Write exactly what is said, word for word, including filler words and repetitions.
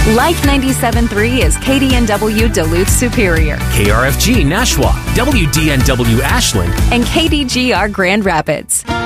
Like ninety-seven point three is K D N W Duluth Superior. K R F G Nashua, W D N W Ashland, and K D G R Grand Rapids.